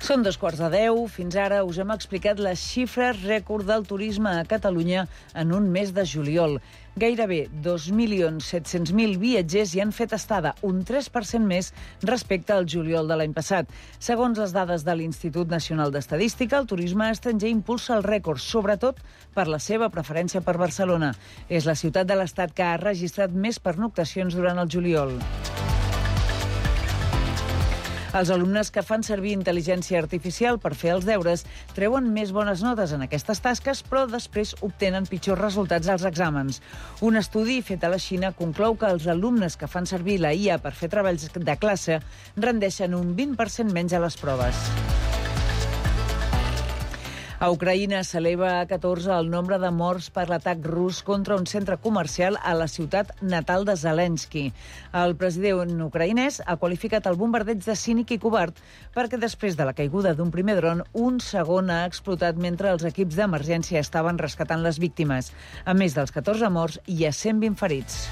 Són 2:15. Fins ara us hem explicat les xifres rècord del turisme a Catalunya en un mes de juliol. Gairebé 2.700.000 viatgers hi han fet estada, un 3% més respecte al juliol de l'any passat. Segons les dades de l'Institut Nacional d'Estadística, el turisme estranger impulsa el rècord, sobretot per la seva preferència per Barcelona. És la ciutat de l'Estat que ha registrat més pernoctacions durant el juliol. Els alumnes que fan servir intel·ligència artificial per fer els deures treuen més bones notes en aquestes tasques, però després obtenen pitjors resultats als exàmens. Un estudi fet a la Xina conclou que els alumnes que fan servir la IA per fer treballs de classe rendeixen un 20% menys a les proves. A Ucraïna s'eleva a 14 el nombre de morts per l'atac rus contra un centre comercial a la ciutat natal de Zelensky. El president ucraïnès ha qualificat el bombardeig de cínic i covard perquè després de la caiguda d'un primer dron, un segon ha explotat mentre els equips d'emergència estaven rescatant les víctimes. A més dels 14 morts, hi ha 120 ferits.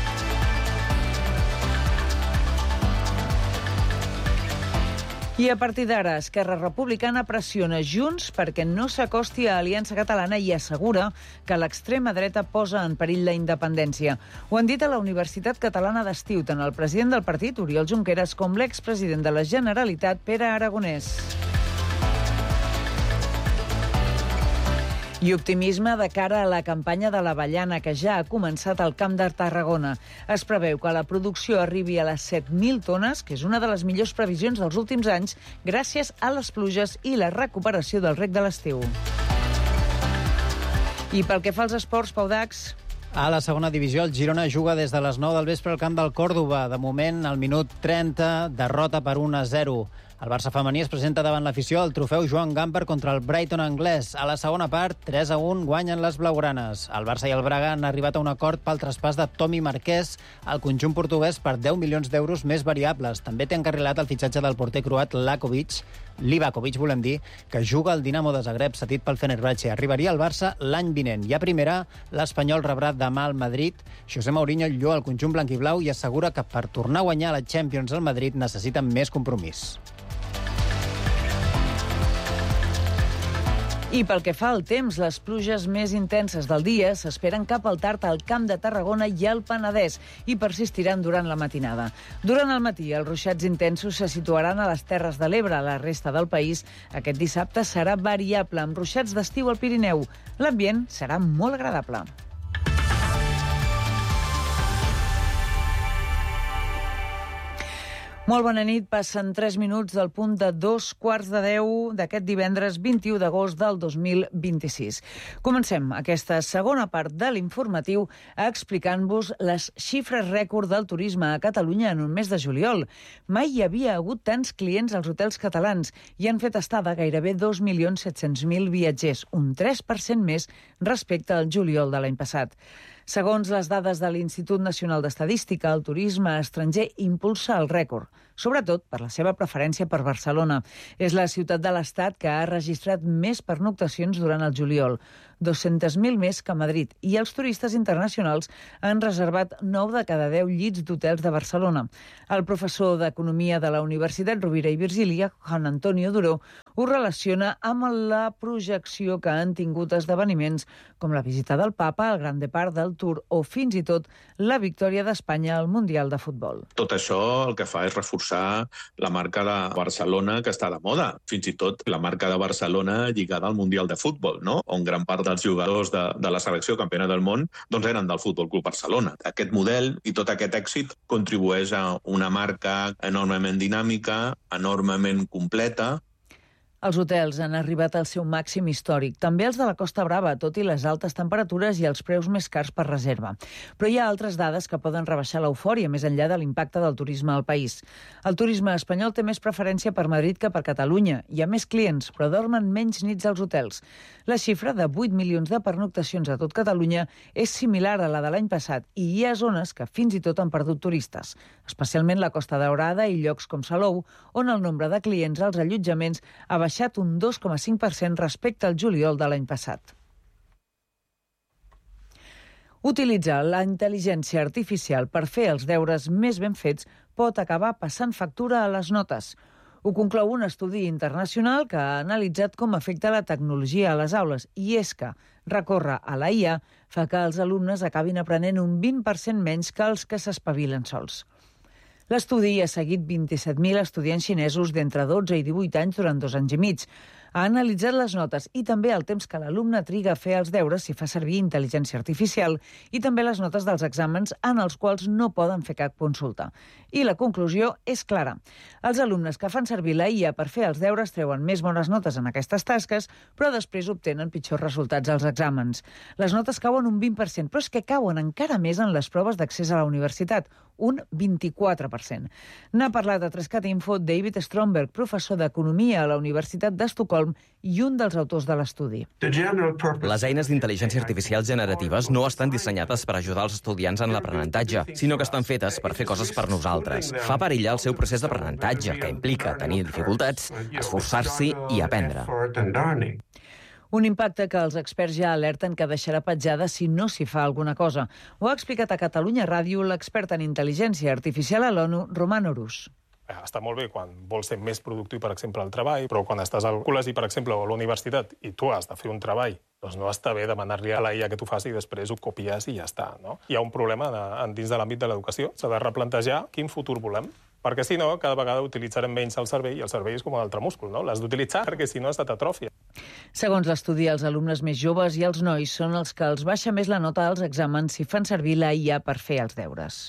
I a partir d'ara, Esquerra Republicana pressiona Junts perquè no s'acosti a Aliança Catalana i assegura que l'extrema dreta posa en perill la independència. Ho han dit a la Universitat Catalana d'Estiu tant el president del partit, Oriol Junqueras, com l'expresident de la Generalitat, Pere Aragonès. I optimisme de cara a la campanya de l'avellana que ja ha començat al Camp de Tarragona. Es preveu que la producció arribi a les 7.000 tones, que és una de les millors previsions dels últims anys, gràcies a les pluges i la recuperació del reg de l'estiu. I pel que fa als esports, Pau Dax... A la segona divisió, el Girona juga des de les 9 del vespre al camp del Còrdova. De moment, al minut 30, derrota per 1-0. El Barça femení es presenta davant l'afició al trofeu Joan Gamper contra el Brighton anglès. A la segona part, 3-1 guanyen les blaugranes. El Barça i el Braga han arribat a un acord pel traspàs de Tomi Marquès al conjunt portuguès per 10 milions d'euros més variables. També té encarrilat el fitxatge del porter croat Livakovic, volem dir, que juga al Dinamo de Zagreb, cedit pel Fenerbahçe. Arribaria al Barça l'any vinent. I a primera, l'Espanyol rebrà demà al Madrid. José Mourinho lloa el conjunt blanquiblau i assegura que per tornar a guanyar la Champions al Madrid necessiten més compromís. I pel que fa al temps, les pluges més intenses del dia s'esperen cap al tard al Camp de Tarragona i al Penedès i persistiran durant la matinada. Durant el matí, els ruixats intensos se situaran a les Terres de l'Ebre. A la resta del país, aquest dissabte serà variable, amb ruixats d'estiu al Pirineu. L'ambient serà molt agradable. Molt bona nit, passen 3 minuts del punt de 2:15 d'aquest divendres 21 d'agost del 2026. Comencem aquesta segona part de l'informatiu explicant-vos les xifres rècord del turisme a Catalunya en un mes de juliol. Mai hi havia hagut tants clients als hotels catalans i han fet estada gairebé 2.700.000 viatgers, un 3% més respecte al juliol de l'any passat. Segons les dades de l'Institut Nacional d'Estadística, el turisme estranger impulsa el rècord, sobretot per la seva preferència per Barcelona. És la ciutat de l'Estat que ha registrat més pernoctacions durant el juliol, 200.000 més que Madrid, i els turistes internacionals han reservat 9 de cada 10 llits d'hotels de Barcelona. El professor d'Economia de la Universitat Rovira i Virgília, Juan Antonio Duró, ho relaciona amb la projecció que han tingut esdeveniments com la visita del Papa, el Gran Depart del Tour o fins i tot la victòria d'Espanya al Mundial de Futbol. Tot això el que fa és reforçar la marca de Barcelona, que està de moda. Fins i tot la marca de Barcelona lligada al Mundial de Futbol, no? On gran part dels jugadors de la selecció campiona del món doncs eren del Futbol Club Barcelona. Aquest model i tot aquest èxit contribueix a una marca enormement dinàmica, enormement completa. Els hotels han arribat al seu màxim històric, també els de la Costa Brava, tot i les altes temperatures i els preus més cars per reserva. Però hi ha altres dades que poden rebaixar l'eufòria més enllà de l'impacte del turisme al país. El turisme espanyol té més preferència per Madrid que per Catalunya. Hi ha més clients, però dormen menys nits als hotels. La xifra de 8 milions de pernoctacions a tot Catalunya és similar a la de l'any passat i hi ha zones que fins i tot han perdut turistes, especialment la Costa Daurada i llocs com Salou, on el nombre de clients als allotjaments ha baixat un 2,5% respecte al juliol de l'any passat. Utilitzar la intel·ligència artificial per fer els deures més ben fets pot acabar passant factura a les notes. Ho conclou un estudi internacional que ha analitzat com afecta la tecnologia a les aules, i és que recórrer a la IA fa que els alumnes acabin aprenent un 20% menys que els que s'espavilen sols. L'estudi ha seguit 27.000 estudiants xinesos d'entre 12 i 18 anys durant 2 anys i mig. Ha analitzat les notes i també el temps que l'alumne triga a fer els deures si fa servir intel·ligència artificial i també les notes dels exàmens en els quals no poden fer cap consulta. I la conclusió és clara. Els alumnes que fan servir la IA per fer els deures treuen més bones notes en aquestes tasques, però després obtenen pitjors resultats als exàmens. Les notes cauen un 20%, però és que cauen encara més en les proves d'accés a la universitat, un 24%. N'ha parlat a 3cat Info David Stromberg, professor d'Economia a la Universitat d'Estocolm i un dels autors de l'estudi. Les eines d'intel·ligència artificial generatives no estan dissenyades per ajudar els estudiants en l'aprenentatge, sinó que estan fetes per fer coses per nosaltres. Fa perillar el seu procés d'aprenentatge, que implica tenir dificultats, esforçar-s'hi i aprendre. Un impacte que els experts ja alerten que deixarà petjada si no s'hi fa alguna cosa. Ho ha explicat a Catalunya Ràdio l'expert en intel·ligència artificial a l'ONU, Roman Orus. Està molt bé quan vols ser més productiu, per exemple, al treball, però quan estàs al col·legi, per exemple, o a la universitat, i tu has de fer un treball, doncs no està bé demanar-li a la IA que tu faci i després ho copies i ja està, no? Hi ha un problema dins de l'àmbit de l'educació. S'ha de replantejar quin futur volem, perquè si no, cada vegada utilitzarem menys el cervell, i el cervell és com un altre múscul, no? L'has d'utilitzar perquè si no es t'atròfia. Segons l'estudi, els alumnes més joves i els nois són els que els baixa més la nota als exàmens si fan servir la IA per fer els deures.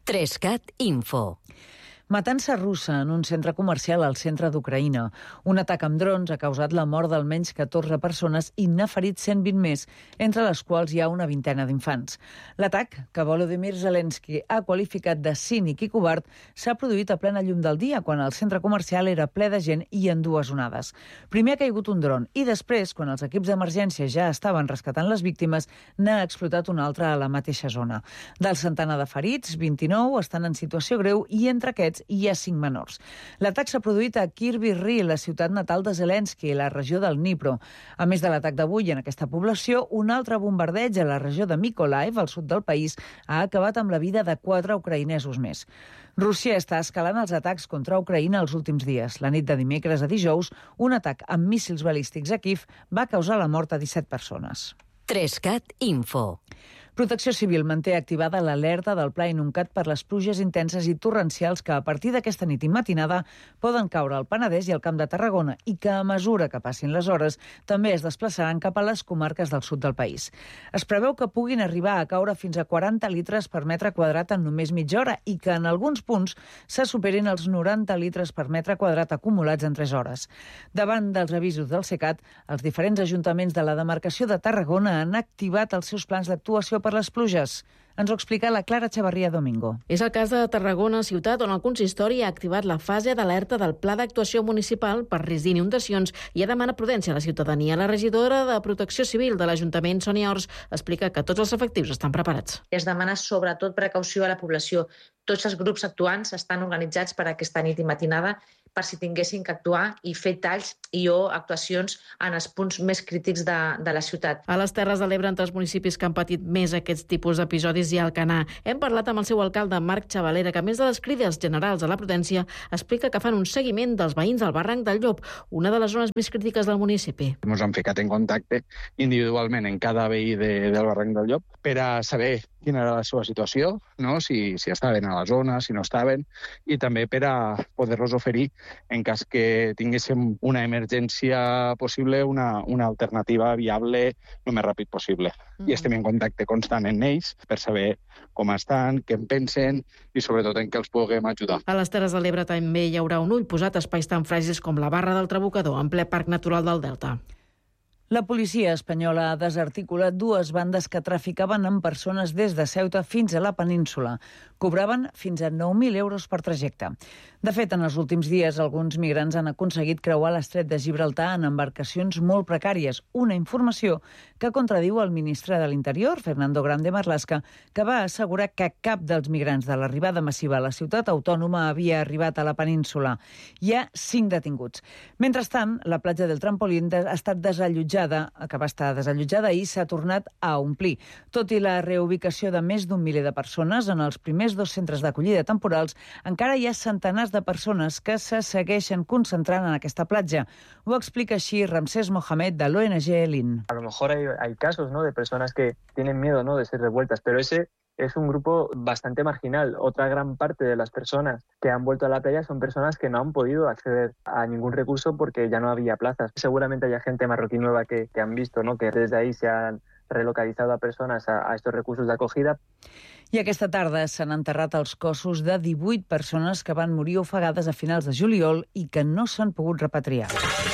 3cat Info. Matança russa en un centre comercial al centre d'Ucraïna. Un atac amb drons ha causat la mort d'almenys 14 persones i n'ha ferit 120 més, entre les quals hi ha una vintena d'infants. L'atac, que Volodymyr Zelensky ha qualificat de cínic i covard, s'ha produït a plena llum del dia, quan el centre comercial era ple de gent i en 2 onades. Primer ha caigut un dron i després, quan els equips d'emergència ja estaven rescatant les víctimes, n'ha explotat un altre a la mateixa zona. Del centenar de ferits, 29 estan en situació greu i entre aquests hi ha 5 menors. L'atac s'ha produït a Kryvyi Rih, la ciutat natal de Zelensky, la regió del Dnipro. A més de l'atac d'avui en aquesta població, un altre bombardeig a la regió de Mykolaiv, al sud del país, ha acabat amb la vida de 4 ucraïnesos més. Rússia està escalant els atacs contra Ucraïna els últims dies. La nit de dimecres a dijous, un atac amb míssils balístics a Kíev va causar la mort a 17 persones. 3cat Info. Protecció Civil manté activada l'alerta del Pla Inuncat per les pluges intenses i torrencials que a partir d'aquesta nit i matinada poden caure al Penedès i al Camp de Tarragona i que a mesura que passin les hores també es desplaçaran cap a les comarques del sud del país. Es preveu que puguin arribar a caure fins a 40 litres per metre quadrat en només mitja hora i que en alguns punts se superin els 90 litres per metre quadrat acumulats en 3 hores. Davant dels avisos del SECAT, els diferents ajuntaments de la demarcació de Tarragona han activat els seus plans d'actuació per les pluges. Ens ho explica la Clara Chavarría Domingo. És el cas de Tarragona ciutat, on el consistori ha activat la fase d'alerta del Pla d'Actuació Municipal per risc d'inundacions i ha demanat prudència a la ciutadania. La regidora de Protecció Civil de l'Ajuntament, Sònia Ors, explica que tots els efectius estan preparats. Es demana sobretot precaució a la població. Tots els grups actuants estan organitzats per aquesta nit i matinada per si tinguessin que actuar i fer talls i o actuacions en els punts més crítics de la ciutat. A les Terres de l'Ebre, entre els municipis que han patit més aquests tipus d'episodis, hi ha Alcanar. Hem parlat amb el seu alcalde, Marc Chavalera, que a més de les crides generals a la prudència, explica que fan un seguiment dels veïns del barranc del Llop, una de les zones més crítiques del municipi. Ens hem ficat en contacte individualment en cada veí del barranc del Llop per a saber quina era la seva situació, no? si estaven a la zona, si no estaven, i també per a poder-los oferir, en cas que tinguéssim una emergència possible, una alternativa viable el més ràpid possible. I estem en contacte constant amb ells per saber com estan, què en pensen i sobretot en què els puguem ajudar. A les Terres de l'Ebre també hi haurà un ull posat a espais tan fràgils com la Barra del Trabucador, en ple Parc Natural del Delta. La policia espanyola ha desarticulat 2 bandes que traficaven amb persones des de Ceuta fins a la península. Cobraven fins a 9.000 euros per trajecte. De fet, en els últims dies, alguns migrants han aconseguit creuar l'estret de Gibraltar en embarcacions molt precàries, una informació que contradiu el ministre de l'Interior, Fernando Grande Marlaska, que va assegurar que cap dels migrants de l'arribada massiva a la ciutat autònoma havia arribat a la península. Hi ha 5 detinguts. Mentrestant, la platja del Trampolín ha estat desallotjada desallotjada ahir s'ha tornat a omplir. Tot i la reubicació de més d'un miler de persones en els primers 2 centres d'acollida temporals, encara hi ha centenars de persones que se segueixen concentrant en aquesta platja. Ho explica així Ramsés Mohamed de l'ONG ELIN. A lo mejor hay casos, ¿no?, de personas que tienen miedo, ¿no?, de ser revueltas, pero ese es un grupo bastante marginal. Otra gran parte de las personas que han vuelto a la playa son personas que no han podido acceder a ningún recurso porque ya no había plazas. Seguramente haya gente marroquí nueva que han visto, ¿no?, que desde ahí se han relocalizado a personas a estos recursos de acogida. I aquesta tarda s'han enterrat els cossos de 18 persones que van morir ofegades a finals de juliol i que no s'han pogut repatriar.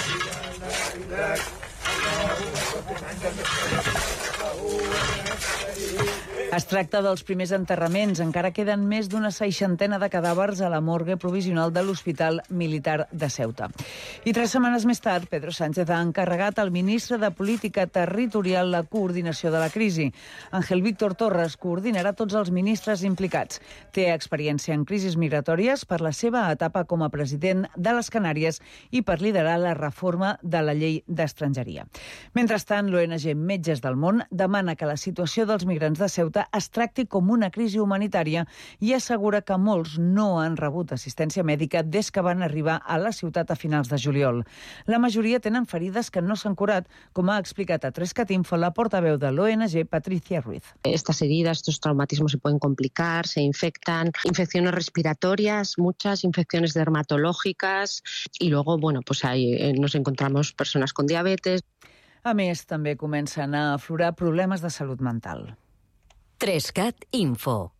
Es tracta dels primers enterraments. Encara queden més d'una 60 de cadàvers a la morgue provisional de l'Hospital Militar de Ceuta. I 3 setmanes més tard, Pedro Sánchez ha encarregat al ministre de Política Territorial la coordinació de la crisi. Ángel Víctor Torres coordinarà tots els ministres implicats. Té experiència en crisis migratòries per la seva etapa com a president de les Canàries i per liderar la reforma de la llei d'estrangeria. Mentrestant, l'ONG Metges del Món demana que la situació dels migrants de Ceuta es tracti com una crisi humanitària i assegura que molts no han rebut assistència mèdica des que van arribar a la ciutat a finals de juliol. La majoria tenen ferides que no s'han curat, com ha explicat a 3cat Info la portaveu de l'ONG, Patricia Ruiz. Estas heridas, estos traumatismos se pueden complicar, se infectan, infecciones respiratorias, muchas infecciones dermatológicas y luego, pues ahí nos encontramos personas con diabetes. A més, també comencen a aflorar problemes de salut mental. 3cat Info.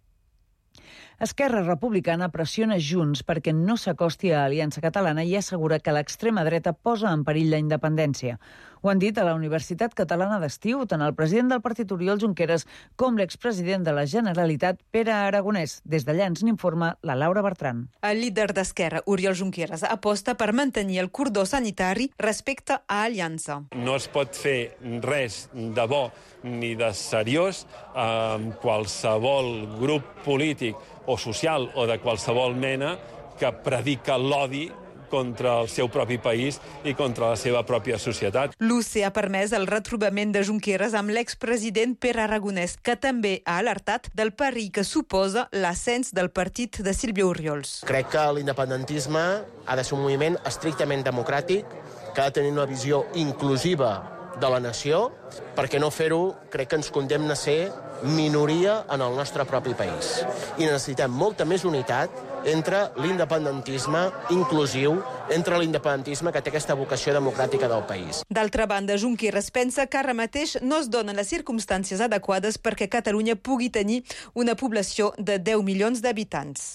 Esquerra Republicana pressiona Junts perquè no s'acosti a Aliança Catalana i assegura que l'extrema dreta posa en perill la independència. Ho han dit a la Universitat Catalana d'Estiu tant el president del partit Oriol Junqueras com l'expresident de la Generalitat Pere Aragonès. Des d'allà ens n'informa la Laura Bertran. El líder d'Esquerra, Oriol Junqueras, aposta per mantenir el cordó sanitari respecte a Aliança. No es pot fer res de bo ni de seriós amb qualsevol grup polític o social o de qualsevol mena que predica l'odi contra el seu propi país i contra la seva pròpia societat. L'UC ha permès el retrobament de Junqueras amb l'expresident Pere Aragonès, que també ha alertat del perill que suposa l'ascens del partit de Sílvia Orriols. Crec que l'independentisme ha de ser un moviment estrictament democràtic, que ha de tenir una visió inclusiva de la nació, perquè no fer-ho crec que ens condemna a ser minoria en el nostre propi país. I necessitem molta més unitat entre l'independentisme inclusiu, entre l'independentisme que té aquesta vocació democràtica del país. D'altra banda, Junqueras pensa que ara mateix no es donen les circumstàncies adequades perquè Catalunya pugui tenir una població de 10 milions d'habitants.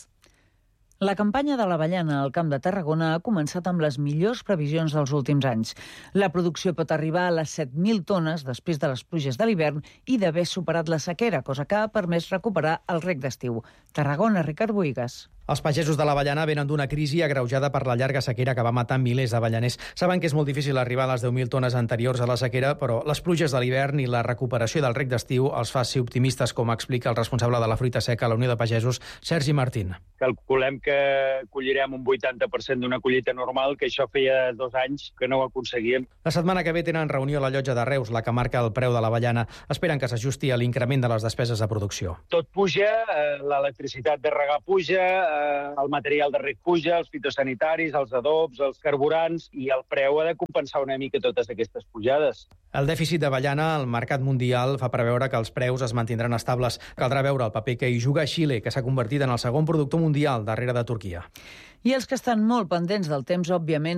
La campanya de l'avellana al Camp de Tarragona ha començat amb les millors previsions dels últims anys. La producció pot arribar a les 7.000 tones després de les pluges de l'hivern i d'haver superat la sequera, cosa que ha permès recuperar el rec d'estiu. Tarragona, Ricard Boigas. Els pagesos de l'avellana venen d'una crisi agreujada per la llarga sequera que va matar milers d'avellaners. Saben que és molt difícil arribar a les 10.000 tones anteriors a la sequera, però les pluges de l'hivern i la recuperació del rec d'estiu els fa ser optimistes, com explica el responsable de la fruita seca a la Unió de Pagesos, Sergi Martín. Calculem que collirem un 80% d'una collita normal, que això feia 2 anys que no ho aconseguíem. La setmana que ve tenen reunió a la llotja de Reus, la que marca el preu de l'avellana. Esperen que s'ajusti a l'increment de les despeses de producció. Tot puja, l'electricitat de regar puja, el material de reg puja, els fitosanitaris, els adobs, els carburants, i el preu ha de compensar una mica totes aquestes pujades. El dèficit d'avellana al mercat mundial fa preveure que els preus es mantindran estables. Caldrà veure el paper que hi juga Xile, que s'ha convertit en el segon productor mundial darrere de Turquia. I els que estan molt pendents del temps, òbviament,